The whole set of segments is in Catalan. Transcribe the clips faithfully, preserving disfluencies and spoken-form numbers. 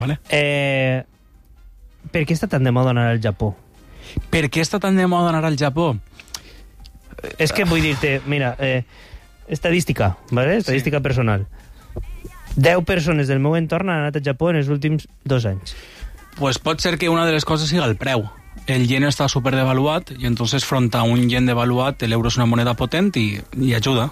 Vale? Eh, per què està tan de moda anar al Japó? Per què està tan de moda anar al Japó? És que vull dir-te, mira, eh, estadística, ¿vale? Estadística sí. personal. deu persones del meu entorn han anat al Japó en els últims dos anys. Pues pot ser que una de les coses siga el preu. El yen està superdevaluat i entonces front a un yen devaluat l'euro és una moneda potent i, i ajuda.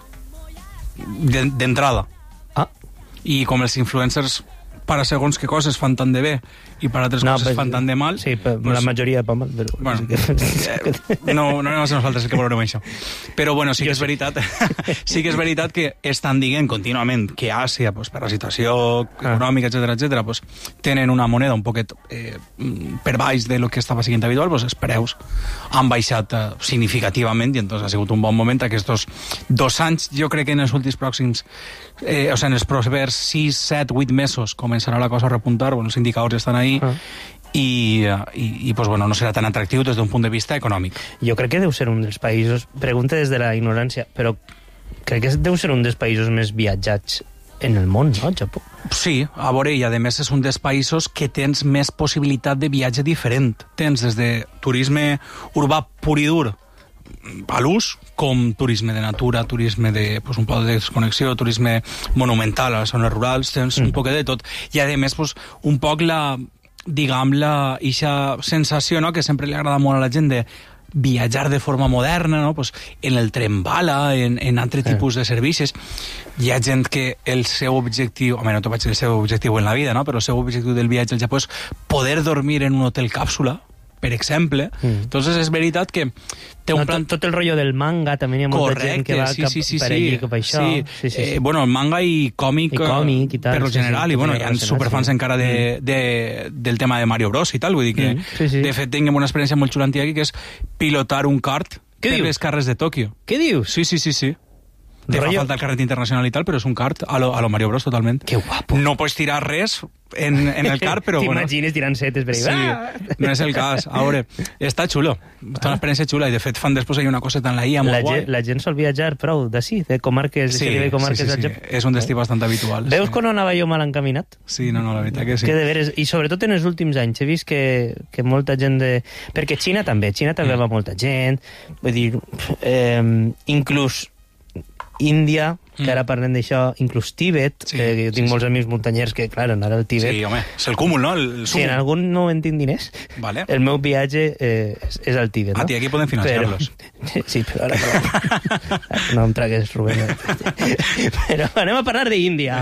D'entrada. Ah. I com els influencers per a segons què coses fan tant de bé i per a altres no, coses fan tant de mal... Sí, però pues, la majoria fa mal. Però bueno, sí que... eh, no, no anem a ser nosaltres el que valorem això. Però bueno, sí que és veritat sí que és veritat que estan dient contínuament que Àsia, pues, per la situació econòmica, etcètera, etcètera, pues, tenen una moneda un poquet eh, per baix de lo que estava sent habitual, pues, els preus han baixat eh, significativament i entonces ha sigut un bon moment aquests dos anys. Jo crec que en els últims pròxims eh, o sigui, en els propers sis, set, vuit mesos començarà la cosa a repuntar, bueno, els indicadors estan ahí ah. i, i, i pues, bueno, no serà tan atractiu des d'un punt de vista econòmic. Jo crec que deu ser un dels països, pregunta des de la ignorància, però crec que deu ser un dels països més viatjats en el món, no, Japó? Sí, a veure, i a més és un dels països que tens més possibilitat de viatge diferent. Tens des de turisme urbà pur i dur a l'ús, com turisme de natura, turisme de pues, un poc de desconnexió, turisme monumental a les zones rurals, tens mm. un poc de tot. I a més, pues, un poc la, diguem, la ixa sensació, no?, que sempre li agrada molt a la gent de viatjar de forma moderna, no? Pues en el tren bala, en, en altre tipus de servicis. Hi ha gent que el seu objectiu, home, no t'ho vaig dir el seu objectiu en la vida, no? Però el seu objectiu del viatge al Japó és poder dormir en un hotel càpsula, per exemple. Mm. Entonces és veritat que té un no, plan... Tot, tot el rotllo del manga, també hi ha molta Correcte, gent que va sí, cap sí, sí, per sí. allí, cap a això. Sí. Sí, sí, sí. Eh, bueno, el manga i còmic, I còmic i tal, per lo general, sí, sí, i bueno, hi ha superfans sí. encara de, mm. de, del tema de Mario Bros i tal, vull dir que, mm. sí, sí. de fet, tinguem una experiència molt xula aquí, que és pilotar un kart Què per dius? les carres de Tòquio. Què dius? Sí, sí, sí, sí. Te fa falta el carret internacional i tal, però és un kart a lo, a lo Mario Bros totalment. Que guapo. No pots tirar res en, en el kart, però bueno... T'imagines tirant setes per ahí. Sí, no és el cas. A veure, està xulo. Està una experiència xula i de fet fan després hi una coseta en la I A molt la guai. Gent, la gent sol viatjar prou d'ací, de comarques, sí, de comarques sí, sí, sí. És un destí eh? bastant habitual. Veus sí. que no anava jo mal encaminat? Sí, no, no, la veritat que sí. Que de veres, i sobretot en els últims anys he vist que, que molta gent de... Perquè Xina també, Xina també mm. va molta gent, vull dir, eh, inclús Índia, que ara parlem d'això, inclús Tíbet, sí, que jo tinc sí, molts amics muntanyers que, clar, anar al Tíbet... Sí, home, és el cúmul, no? El, el si en algun no en tinc diners, vale. El meu viatge eh, és, és al Tíbet, no? Ah, aquí podem financiar-los. Però, sí, però ara... Però, no em tragues, Rubén. Però anem a parlar d'Índia,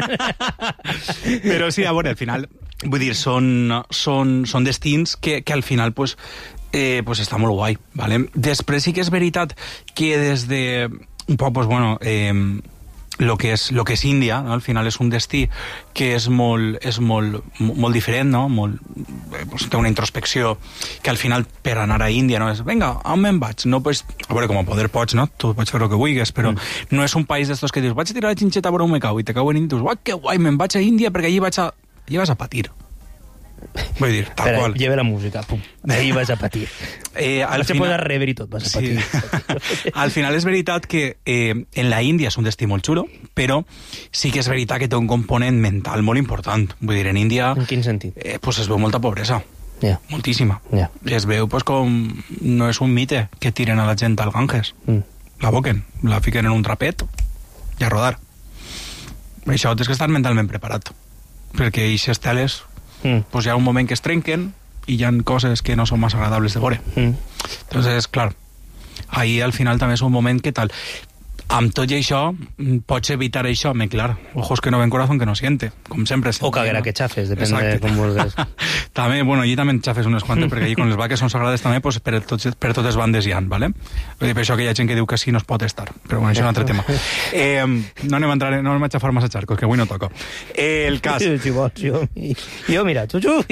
vale? Però sí, a veure, al final, vull dir, són, són, són destins que, que al final, pues, eh, pues està molt guai, vale? Després sí que és veritat que des de... un poc, pues, bueno, eh, lo que és, lo que és Índia, no? Al final és un destí que és molt, és molt, molt diferent, no? Molt, eh, pues, té una introspecció que al final per anar a Índia no és, vinga, on me'n vaig? No, pues, a veure, com a poder pots, no? Tu pots fer el que vulguis, però mm. no és un país d'estos que dius, vaig a tirar la xinxeta a veure on me cau, i te cau en Índia, dius, uah, que guai, me'n vaig a Índia perquè allí vaig a... allí vas a patir. Vull dir, tal Espera, qual. Lleva la música, pum. Ahí vas a patir. Eh, al no se final... pot rebre i tot, vas a patir. Sí. Al final és veritat que eh, en la Índia és un destí molt xulo, però sí que és veritat que té un component mental molt important. Vull dir, en Índia... En quin sentit? Eh, pues es veu molta pobresa. Yeah. Moltíssima. Yeah. Es veu pues, com... No és un mite que tiren a la gent al Ganges. Mm. La boquen, la fiquen en un trapet i a rodar. Això tens que estar mentalment preparat. Perquè aquestes teles... Mm. Pues hi ha un moment que es trenquen i hi ha coses que no són massa agradables de veure. Mm. Entonces, clar, ahí al final també és un moment que tal... Amb tot i això, pots evitar això, me clar, ojos que no ven corazón que no siente, com sempre. O caguera no? que xafes, depèn Exacte. De com vulguis. També, bueno, allí també en xafes unes quantes, perquè allí, quan les vaques són sagrades també, pues, per, tots, per totes bandes hi ha, ¿vale? Vull dir, per això que hi ha gent que diu que sí no es pot estar, però bueno, això és un altre tema. Eh, no anem a entrar, no anem a xafar massa xarcos, que avui no toco. Eh, el cas... Si vols, jo, jo mira, xuxu...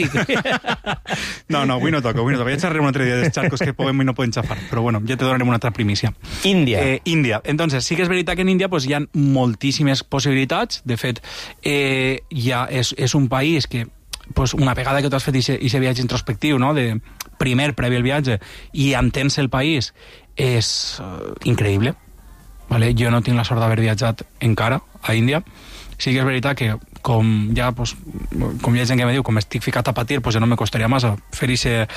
No, no, avui no toco, avui no toco. Ja xerrem un altre dia dels xarcos que podem i no podem xafar, però bueno, ja te donarem una altra primícia. Índia. Eh, Índia. Entonces, sí que és veritat que en Índia pues, hi ha moltíssimes possibilitats. De fet, eh, ja és, és un país que pues, una vegada que tu has fet aquest viatge introspectiu, no? De primer, previ al viatge, i entens el país, és uh, increïble. Vale? Jo no tinc la sort d'haver viatjat encara a Índia. Sí que és veritat que com ja, pues, com hi ha gent que me diu, com estic ficat a patir, pues ja no me costaria massa fer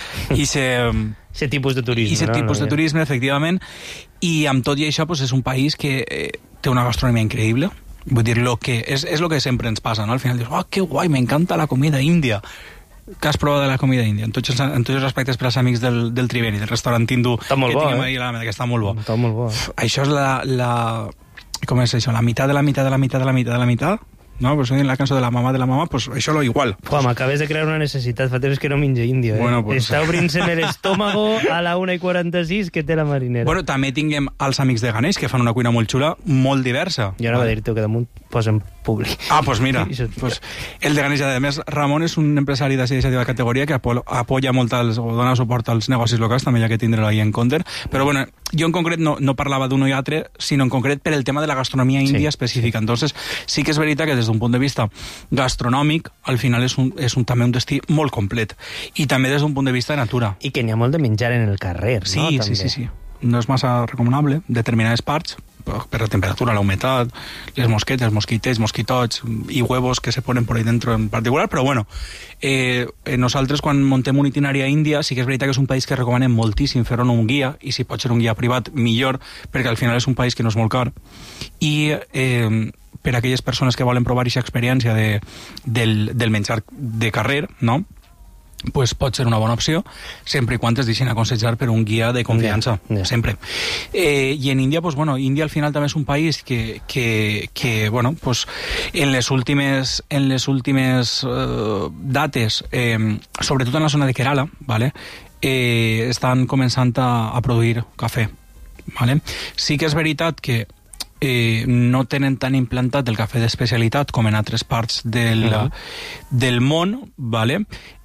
aquest tipus de turisme. Aquest no? tipus de turisme, efectivament, i amb tot i això pues, és un país que eh, té una gastronomia increïble. Vull dir, lo que és, és lo que sempre ens passa, no? Al final dius, oh, que guai, m'encanta la comida índia. Que has provat de la comida índia? En tots els, en tots els aspectes per als amics del, del Triveni, del restaurant hindú, està molt que bo, tinguem eh? ahí a la, que està molt bo. Està molt bo. Uf, això és la, la... Com és això? La meitat de la meitat de la meitat de la meitat de la meitat? No? Pues en la cançó de la mamà de la mamà, pues això lo igual. Juan, m'acabes de crear una necessitat. Fa temps que no menjo índio, eh? Bueno, pues... Està obrint-se'n l'estómago a la una i quaranta-sis que té la marinera. Bueno, també tinguem els amics de Ganeix, que fan una cuina molt xula, molt diversa. Jo anava a dir-te que damunt posen públic. Ah, pues mira, pues el de Ganeix, a més, Ramon és un empresari d'aquesta categoria que apo apoya molt als, o dona suport als negocis locals, també hi ha que tindre-lo ahí en compte. Però bueno, jo en concret no, no parlava d'un i altre, sinó en concret per el tema de la gastronomia índia sí, específica. Sí. Entonces, sí que és veritat que des d'un punt de vista gastronòmic, al final és, un, és un, també un destí molt complet. I també des d'un punt de vista de natura. I que n'hi ha molt de menjar en el carrer, sí, no? Sí, també. sí, sí. No és massa recomanable. Determinades parts, per la temperatura, la humitat, les mosquetes, mosquitets, mosquitots i huevos que se ponen por ahí dentro en particular, però bueno, eh, nosaltres quan montem un itinerari a Índia sí que és veritat que és un país que recomanem moltíssim fer-ho un guia, i si pot ser un guia privat, millor, perquè al final és un país que no és molt car. I eh, per a aquelles persones que volen provar aquesta experiència de, del, del menjar de carrer, no?, pues pot ser una bona opció, sempre i quan es deixin aconsellar per un guia de confiança, yeah, yeah. sempre. Eh, I en Índia, pues bueno, Índia al final també és un país que, que, que bueno, pues en les últimes, en les últimes eh, dates, eh, sobretot en la zona de Kerala, ¿vale?, eh, estan començant a, a produir cafè, ¿vale? Sí que és veritat que Eh, no tenen tan implantat el cafè d'especialitat com en altres parts del, uh-huh. del món, ¿vale?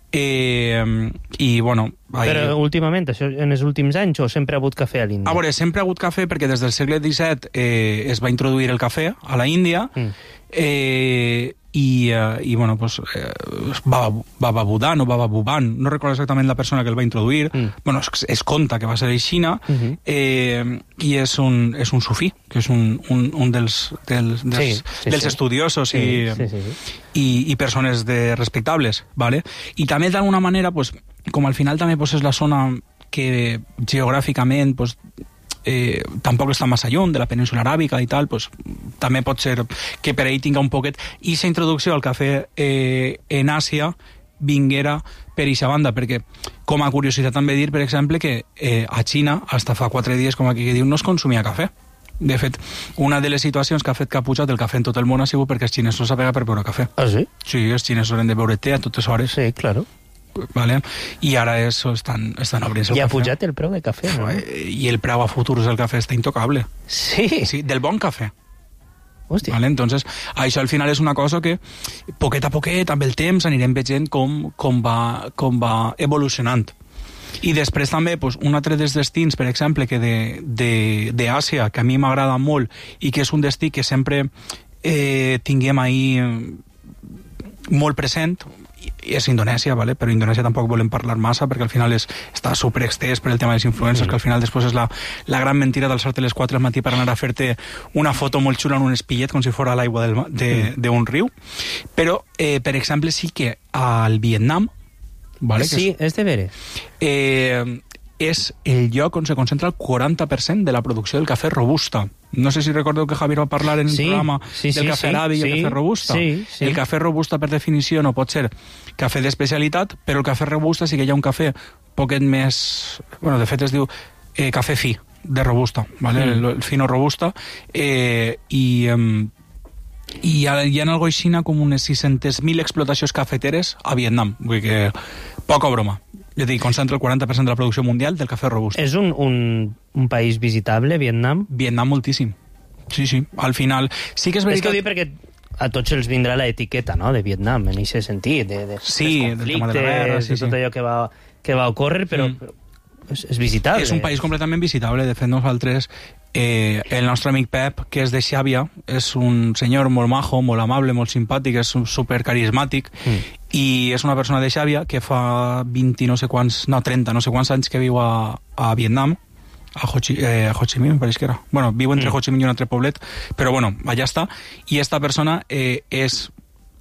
Eh, i bueno... Ahí... Però últimament, això en els últims anys, o sempre ha hagut cafè a l'Índia? A veure, sempre ha hagut cafè perquè des del segle disset eh, es va introduir el cafè a la Índia, mm. eh, i, eh, i bueno, pues, eh, Baba, Baba Budan o Baba Buban, no recordo exactament la persona que el va introduir, mm. bueno, es, es conta que va ser de Xina, mm-hmm. eh, i és un, és un sufí, que és un, un, un dels, dels, dels, sí, sí, dels sí. estudiosos sí, i, sí, sí, sí. I, i persones de respectables, ¿vale? I també d'alguna manera, pues, com al final també pues, és la zona que geogràficament pues, eh, tampoc està massa lluny de la península aràbica i tal, pues, també pot ser que per ahí tinga un poquet... I aquesta introducció al cafè eh, en Àsia vinguera per aquesta banda, perquè com a curiositat també dir, per exemple, que eh, a Xina, fins fa quatre dies, com aquí que diu, no es consumia cafè. De fet, una de les situacions que ha fet que ha pujat el cafè en tot el món ha sigut perquè els xinesos s'apega per beure cafè. Ah, sí? Sí, els xinesos han de beure té a totes hores. Sí, claro. Vale? I ara eso, estan, estan obrint-se el I ha cafè. pujat el preu de cafè, no? I el preu a futurs del cafè està intocable. Sí? Sí, del bon cafè. Hòstia. Vale? Entonces, això al final és una cosa que poquet a poquet, amb el temps, anirem veient com, com, va, com va evolucionant. I després també pues, un altre dels destins, per exemple, que d'Àsia, que a mi m'agrada molt i que és un destí que sempre eh, tinguem ahí molt present, és Indonèsia, ¿vale? Però Indonèsia tampoc volem parlar massa perquè al final és, està superextès per el tema dels influencers, mm. que al final després és la, la gran mentira d'alçar-te les quatre del matí per anar a fer-te una foto molt xula en un espillet com si fos l'aigua d'un mm. riu. Però, eh, per exemple, sí que al Vietnam, ¿vale? Sí, que és, és de veres. Eh, és el lloc on se concentra el quaranta per cent de la producció del cafè robusta. No sé si recordeu que Javier va parlar en el sí, programa sí, sí, del cafè sí, arabi i sí, el cafè robusta. Sí, sí. El cafè robusta, per definició, no pot ser cafè d'especialitat, però el cafè robusta sí que hi ha un cafè poquet més... Bueno, de fet es diu eh, cafè fi, de robusta, ¿vale? Mm. El, el fino robusta. Eh, I... Eh, i hi ha, hi ha algo així com unes sis-centes mil explotacions cafeteres a Vietnam. Vull dir que poca broma. És a dir, concentra el quaranta per cent de la producció mundial del cafè robusta. És un, un, un país visitable, Vietnam? Vietnam moltíssim. Sí, sí. Al final... Sí que és veritat... És que ho dic perquè a tots els vindrà l'etiqueta, no?, de Vietnam, en aquest sentit, de, de, sí, dels conflictes, de, la guerra, sí, de tot sí. allò que va, que va ocórrer, però, mm. però és, és visitable. És un país completament visitable. De fet, nosaltres... Eh, el nostre amic Pep, que és de Xàbia, és un senyor molt majo, molt amable, molt simpàtic, és super carismàtic, mm. i és una persona de Xàbia que fa vint no sé quants, no, trenta, no sé quants anys que viu a, a Vietnam, a Ho Chi, eh, a Ho Chi Minh, em pareix que era. Bueno, viu entre mm. Ho Chi Minh i un altre poblet, però bueno, allà està. I esta persona eh, és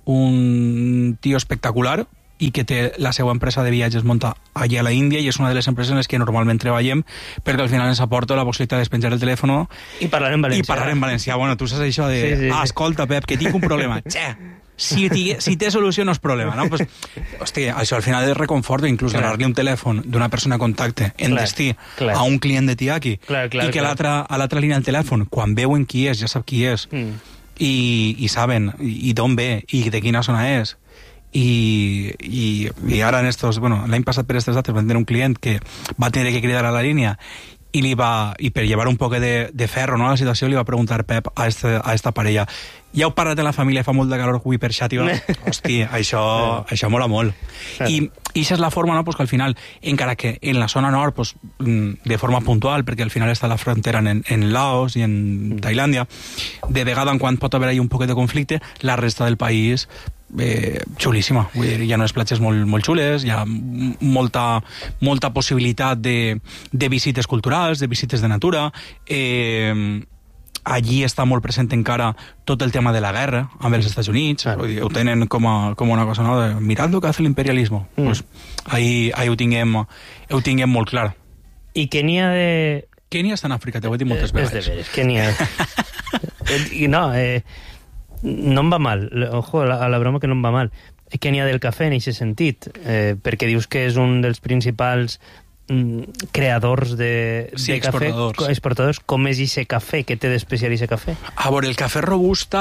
un tio espectacular i que té la seva empresa de viatges munta allà a la Índia i és una de les empreses en les que normalment treballem perquè al final ens aporta la possibilitat de despenjar el telèfon i parlar en valencià. I parlar en valencià. Bueno, tu saps això de... Sí, sí, ah, escolta, Pep, que tinc un problema. Xe, si, si té solució no és problema, no? Pues, hòstia, això al final és reconfort, inclús donar-li un telèfon d'una persona a contacte en clar, destí clar. a un client de Tiaki clar, clar, i que clar. a l'altra línia del telèfon, quan veuen qui és, ja sap qui és, mm. i, i saben i, i d'on ve i de quina zona és. I, i, i ara en estos, bueno, l'any passat per aquestes dates van tenir un client que va tenir que cridar a la línia i li va, i per llevar un poc de, de ferro, no, a la situació, li va preguntar Pep a, este, a esta parella: ja heu parlat de la família, fa molt de calor avui per xàtiva? Hòstia, això, això mola molt. I, i això és la forma, no, pues, que al final, encara que en la zona nord, pues, de forma puntual, perquè al final està la frontera en, en Laos i en Tailàndia, de vegada en quan pot haver-hi un poquet de conflicte, la resta del país eh, xulíssima. Vull dir, hi ha unes platges molt, molt xules, hi ha molta, molta possibilitat de, de visites culturals, de visites de natura. Eh, allí està molt present encara tot el tema de la guerra amb els Estats Units. Vull dir, ho tenen com, a, com una cosa, no? De, mirad lo que hace l'imperialismo. Mm. Pues, ahí, ahí ho, tinguem, ho tinguem molt clar. I Kènia de... Kènia està en Àfrica, t'ho he dit moltes vegades. És de veres, Kènia... I no, eh, no em va mal, ojo a la, a la broma que no em va mal. Kènia del cafè en aquest sentit, eh, perquè dius que és un dels principals mm, creadors de, sí, de cafè, exportadors. exportadors. Com és aquest cafè? Què té d'especial aquest cafè? A veure, el cafè robusta...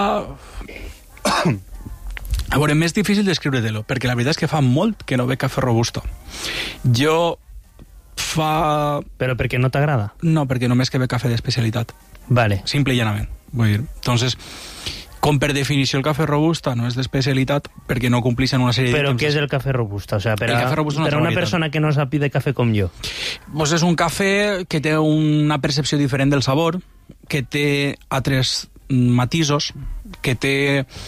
A veure, més difícil descriure-te-lo, perquè la veritat és que fa molt que no ve cafè robusta. Jo fa... Però perquè no t'agrada? No, perquè només que ve cafè d'especialitat. Vale. Simple i llanament. Vull dir, entonces, com per definició el cafè robusta no és d'especialitat perquè no complixen una sèrie Però de... Però què és el cafè robusta? O sea, per a, robusta no per a una persona que no sàpi de cafè com jo. Pues és un cafè que té una percepció diferent del sabor, que té altres matisos, que té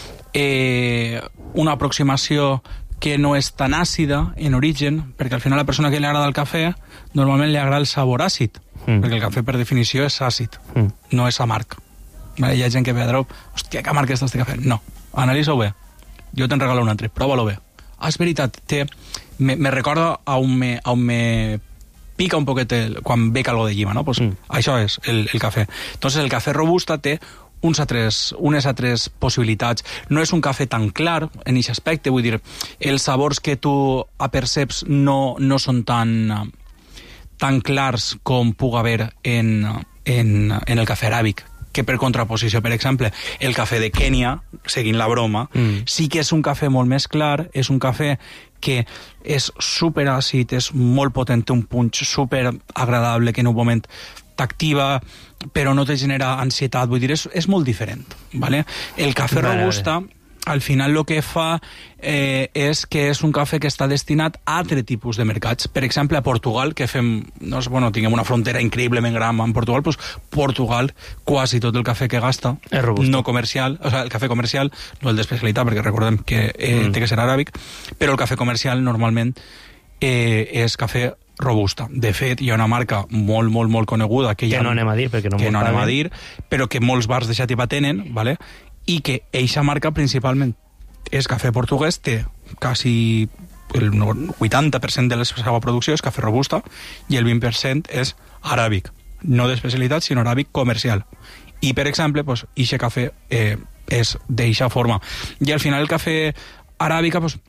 eh, una aproximació que no és tan àcida en origen, perquè al final a la persona que li agrada el cafè normalment li agrada el sabor àcid, mm. perquè el cafè per definició és àcid, mm. no és amarg. Vale, hi ha gent que ve a dir, hòstia, que amarg està este cafè. No, analitza-ho bé. Jo te'n regalo un altre, prova-lo bé. Ah, és veritat, té... me, me recorda a on me, a on me pica un poquet el, quan bec algo de llima, no? Pues mm. això és el, el cafè. Entonces el cafè robusta té uns altres, unes altres possibilitats. No és un cafè tan clar en aquest aspecte, vull dir, els sabors que tu aperceps no, no són tan, tan clars com pugui haver en, en, en el cafè aràbic, que per contraposició, per exemple, el cafè de Kènia, seguint la broma, mm. sí que és un cafè molt més clar, és un cafè que és superàcid, és molt potent, té un punx super agradable que en un moment t'activa, però no te genera ansietat, vull dir, és, és molt diferent, ¿vale? El cafè vale, robusta, vale. Al final el que fa eh, és que és un cafè que està destinat a altre tipus de mercats. Per exemple, a Portugal, que fem, no sé, bueno, tinguem una frontera increïblement gran amb Portugal, doncs Portugal, quasi tot el cafè que gasta, no comercial, o sigui, el cafè comercial, no el d'especialitat, perquè recordem que eh, mm. té que ser aràbic, però el cafè comercial normalment eh, és cafè robusta. De fet, hi ha una marca molt, molt, molt coneguda que, que ja, no anem a dir, perquè no que no anem a dir, però que molts bars de xàtiva tenen, ¿vale? I que eixa marca principalment és cafè portuguès, té quasi el vuitanta per cent de la seva producció és cafè robusta i el vint per cent és aràbic, no d'especialitat, sinó aràbic comercial. I, per exemple, pues, eixe cafè eh, és d'eixa forma. I al final el cafè aràbica pues,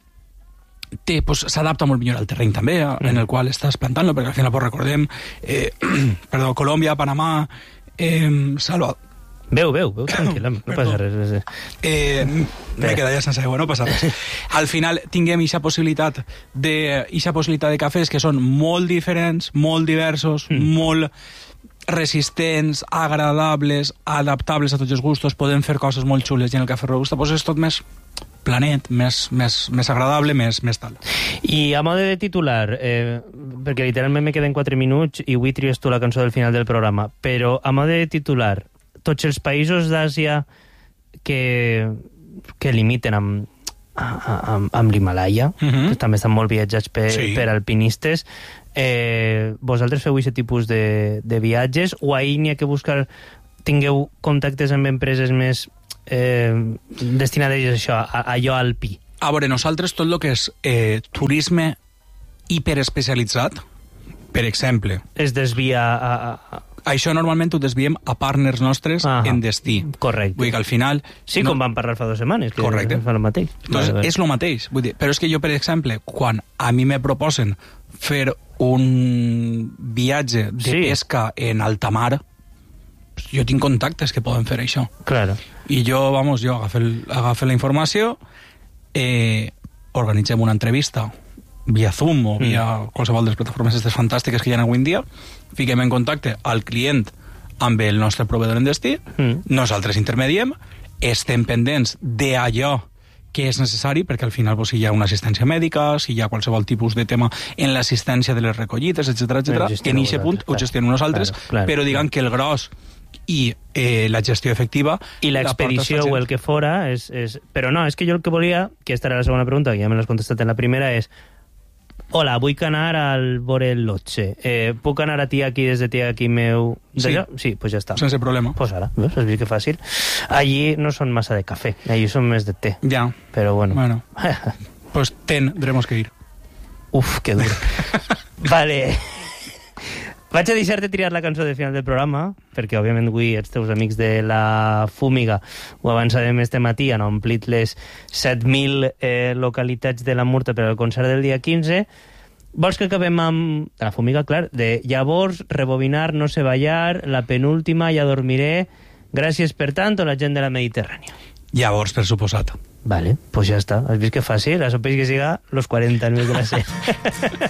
té, pues, s'adapta molt millor al terreny també, mm. en el qual estàs plantant-lo, perquè al final pues, recordem eh, perdó, Colòmbia, Panamà, eh, Salvador. Veu, veu, veu, tranquil·la, no passa res. Eh, m'he quedat ja sense aigua, no passa res. Al final tinguem eixa possibilitat de, eixa possibilitat de cafès que són molt diferents, molt diversos, mm. molt resistents, agradables, adaptables a tots els gustos, podem fer coses molt xules, i en el cafè robusta pues, és tot més planet, més, més, més agradable, més, més tal. I a mode de titular, eh, perquè literalment me queden quatre minuts i avui tries tu la cançó del final del programa, però a mode de titular, tots els països d'Àsia que, que limiten amb, amb, amb l'Himalaya, uh-huh. que també estan molt viatjats per, sí. per alpinistes, eh, vosaltres feu aquest tipus de, de viatges o ahir n'hi ha que buscar, tingueu contactes amb empreses més eh, destinades a això, a, a allò alpí? A veure, nosaltres tot el que és eh, turisme hiperespecialitzat, per exemple... Es desvia a... a... Això normalment ho desviem a partners nostres Aha, en destí. correcte. Vull dir que al final... Sí, no... com vam parlar fa dues setmanes, que correcte. fa el mateix. Entonces, vale, vale. és el mateix. Vull dir, però és que jo, per exemple, quan a mi me proposen fer un viatge de Sí. pesca en alta mar, jo tinc contactes que poden fer això. Claro. I jo, vamos, jo agafo, el, agafo la informació, eh, organitzem una entrevista via Zoom o via mm. qualsevol de les plataformes aquestes fantàstiques que hi ha avui en dia, fiquem en contacte al client amb el nostre proveïdor en destí, mm. nosaltres intermediem, estem pendents d'allò que és necessari, perquè al final pues, si hi ha una assistència mèdica, si hi ha qualsevol tipus de tema en l'assistència de les recollites, etcètera, etcètera, en aquest punt ho gestionem nosaltres, claro, claro, però diguem claro. que el gros i eh, la gestió efectiva... I l'expedició o el que fora és, és... Però no, és que jo el que volia, que esta era la segona pregunta, que ja me l'has contestat en la primera, és hola, vull anar al vore el Lotse. Eh, puc anar a ti aquí des de ti aquí meu... Sí. Sí, pues ja està. Sense problema. Pues ara, veus? Has vist que fàcil? Allí no són massa de cafè, allí són més de té. Ja. Però bueno. Bueno. Pues tendremos que ir. Uf, que dur. Vale. Vaig a deixar-te triar la cançó de final del programa, perquè, òbviament, avui els teus amics de la Fúmiga ho avançarem este matí, han omplit les set mil eh, localitats de la Murta per al concert del dia quinze. Vols que acabem amb... De la Fúmiga, clar. De llavors, rebobinar, no sé ballar, la penúltima, ja dormiré. Gràcies per tant, la gent de la Mediterrània. Llavors, per suposat. Vale, pues ja està. Has vist que fàcil? Això peix que siga los quaranta mil de la set.